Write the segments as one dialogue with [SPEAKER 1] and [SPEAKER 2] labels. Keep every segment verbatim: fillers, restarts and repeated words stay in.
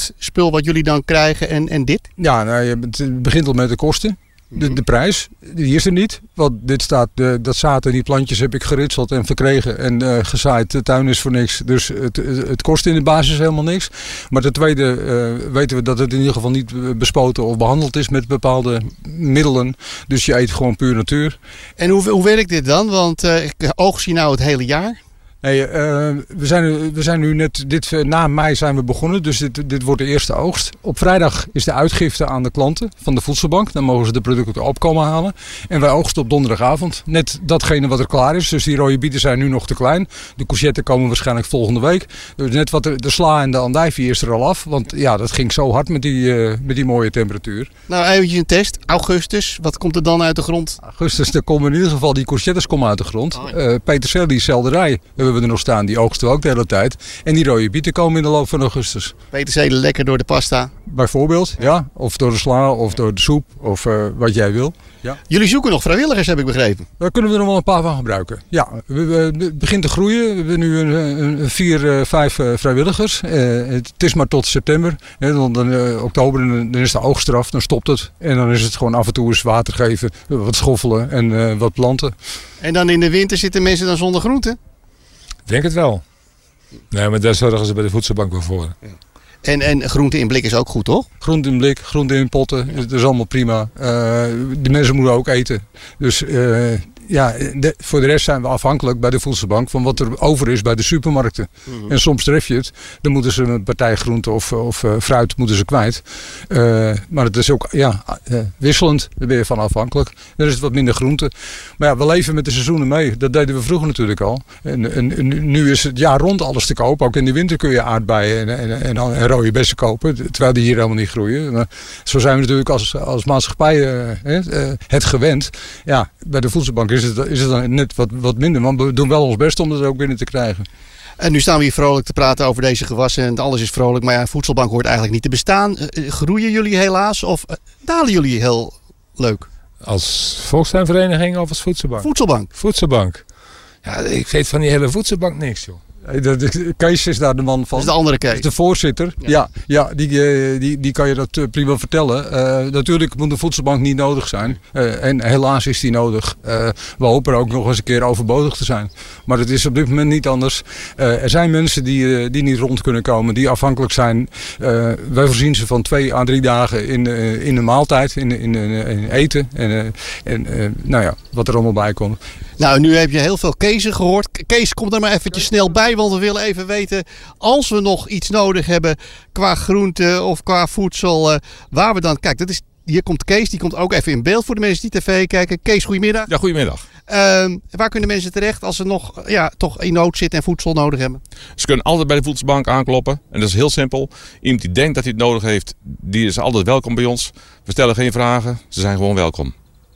[SPEAKER 1] het spul wat jullie dan krijgen en, en dit?
[SPEAKER 2] Ja, nou, het begint al met de kosten. De, de prijs, die is er niet. Want dit staat, de, dat zaten, die plantjes heb ik geritseld en verkregen en uh, gezaaid. De tuin is voor niks. Dus het, het kost in de basis helemaal niks. Maar ten tweede uh, weten we dat het in ieder geval niet bespoten of behandeld is met bepaalde middelen. Dus je eet gewoon puur natuur.
[SPEAKER 1] En hoe, hoe werkt dit dan? Want uh, ik oogst je nou het hele jaar?
[SPEAKER 2] Nee, uh, we, zijn, we zijn nu net, dit, na mei zijn we begonnen, dus dit, dit wordt de eerste oogst. Op vrijdag is de uitgifte aan de klanten van de voedselbank. Dan mogen ze de producten opkomen halen. En wij oogsten op donderdagavond. Net datgene wat er klaar is. Dus die rode bieten zijn nu nog te klein. De courgetten komen waarschijnlijk volgende week. Dus net wat de, de sla en de andijvie is er al af. Want ja, dat ging zo hard met die, uh, met die mooie temperatuur.
[SPEAKER 1] Nou, eventjes een test. Augustus, wat komt er dan uit de grond?
[SPEAKER 2] Augustus, er komen in ieder geval die courgettes komen uit de grond. Oh, ja. uh, peterselie, selderij hebben we er nog staan. Die oogsten we ook de hele tijd. En die rode bieten komen in de loop van augustus.
[SPEAKER 1] Peterselie lekker door de pasta?
[SPEAKER 2] Bijvoorbeeld, ja. ja. Of door de sla, of door de soep, of uh, wat jij wil. Ja.
[SPEAKER 1] Jullie zoeken nog vrijwilligers, heb ik begrepen.
[SPEAKER 2] Daar kunnen we er nog wel een paar van gebruiken. Ja, we, we, het begint te groeien. We hebben nu een, een, vier, uh, vijf uh, vrijwilligers. Uh, het is maar tot september. Hè, dan, dan uh, oktober, dan is de oogst eraf, dan stopt het. En dan is het gewoon af en toe eens water geven, wat schoffelen en uh, wat planten.
[SPEAKER 1] En dan in de winter zitten mensen dan zonder groenten?
[SPEAKER 3] Ik denk het wel. Nee, maar daar zorgen ze bij de voedselbank wel voor. Ja.
[SPEAKER 1] En, en groente in blik is ook goed, toch?
[SPEAKER 2] Groente in blik, groente in potten, dat is allemaal prima. Uh, de mensen moeten ook eten. Dus uh, ja, de, voor de rest zijn we afhankelijk bij de voedselbank van wat er over is bij de supermarkten. Mm-hmm. En soms tref je het, dan moeten ze een partij groente of, of uh, fruit moeten ze kwijt. Uh, maar het is ook ja, uh, wisselend, daar ben je van afhankelijk. Dan is het wat minder groente. Maar ja, we leven met de seizoenen mee. Dat deden we vroeger natuurlijk al. En, en, en nu is het jaar rond alles te koop. Ook in de winter kun je aardbeien en, en, en, en rode bessen kopen. Terwijl die hier helemaal niet groeien. Maar zo zijn we natuurlijk als, als maatschappij uh, uh, het gewend. Ja, bij de voedselbank is het, is het dan net wat, wat minder. Maar we doen wel ons best om het ook binnen te krijgen.
[SPEAKER 1] En nu staan we hier vrolijk te praten over deze gewassen en alles is vrolijk. Maar ja, voedselbank hoort eigenlijk niet te bestaan. Uh, groeien jullie helaas of uh, dalen jullie heel leuk?
[SPEAKER 3] Als volkstuinvereniging of als voedselbank?
[SPEAKER 1] Voedselbank.
[SPEAKER 3] Voedselbank. Ja, ik weet van die hele voedselbank niks, joh.
[SPEAKER 2] Kees is daar de man van.
[SPEAKER 1] Dat is de andere Kees.
[SPEAKER 2] De voorzitter. Ja, ja, ja die, die, die kan je dat prima vertellen. Uh, natuurlijk moet de voedselbank niet nodig zijn. Uh, en helaas is die nodig. Uh, we hopen ook nog eens een keer overbodig te zijn. Maar het is op dit moment niet anders. Uh, er zijn mensen die, uh, die niet rond kunnen komen. Die afhankelijk zijn. Uh, wij voorzien ze van twee à drie dagen in, uh, in een maaltijd. In, in, in, in eten. En, uh, en uh, nou ja, wat er allemaal bij komt.
[SPEAKER 1] Nou, nu heb je heel veel Kees gehoord. Kees, kom er maar eventjes snel bij. Want we willen even weten, als we nog iets nodig hebben qua groente of qua voedsel, uh, waar we dan... Kijk, dat is, hier komt Kees, die komt ook even in beeld voor de mensen die tv kijken. Kees, goedemiddag.
[SPEAKER 4] Ja, goedemiddag.
[SPEAKER 1] Uh, waar kunnen mensen terecht als ze nog ja, toch in nood zitten en voedsel nodig hebben?
[SPEAKER 4] Ze kunnen altijd bij de voedselbank aankloppen. En dat is heel simpel. Iemand die denkt dat hij het nodig heeft, die is altijd welkom bij ons. We stellen geen vragen, ze zijn gewoon welkom.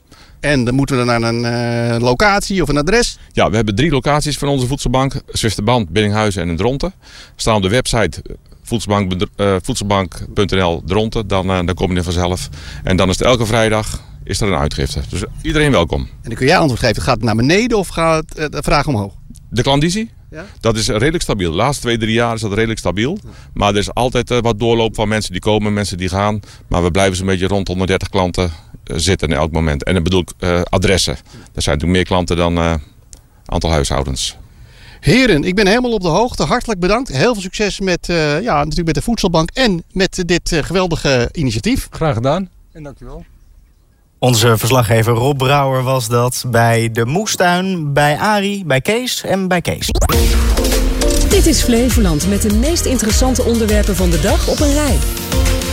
[SPEAKER 1] En dan moeten we dan naar een uh, locatie of een adres?
[SPEAKER 4] Ja, we hebben drie locaties van onze voedselbank. Zwifterband, Biddinghuizen en in Dronten. We staan op de website voedselbank, uh, voedselbank punt n l Dronten. Dan, uh, dan kom je er vanzelf. En dan is het elke vrijdag is er een uitgifte. Dus iedereen welkom.
[SPEAKER 1] En dan kun jij antwoord geven. Gaat het naar beneden of gaat uh, de vraag omhoog?
[SPEAKER 4] De klandizie? Ja? Dat is redelijk stabiel. De laatste twee, drie jaar is dat redelijk stabiel. Ja. Maar er is altijd uh, wat doorloop van mensen die komen, mensen die gaan. Maar we blijven zo'n beetje rond honderddertig klanten uh, zitten in elk moment. En dan bedoel ik uh, adressen. Er zijn natuurlijk meer klanten dan uh, aantal huishoudens.
[SPEAKER 1] Heren, ik ben helemaal op de hoogte. Hartelijk bedankt. Heel veel succes met, uh, ja, natuurlijk met de voedselbank en met dit uh, geweldige initiatief.
[SPEAKER 2] Graag gedaan en dankjewel.
[SPEAKER 5] Onze verslaggever Rob Brouwer was dat bij de moestuin, bij Arie, bij Kees en bij Kees.
[SPEAKER 6] Dit is Flevoland met de meest interessante onderwerpen van de dag op een rij.